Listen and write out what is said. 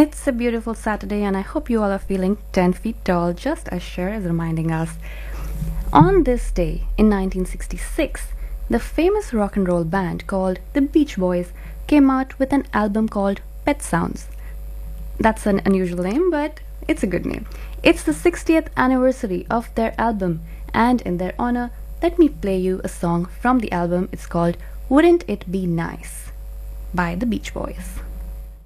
It's a beautiful Saturday, and I hope you all are feeling 10 feet tall, just as Cher is reminding us. On this day in 1966, the famous rock and roll band called the Beach Boys came out with an album called Pet Sounds. That's an unusual name, but it's a good name. It's the 60th anniversary of their album, and in their honor, let me play you a song from the album. It's called Wouldn't It Be Nice by the Beach Boys.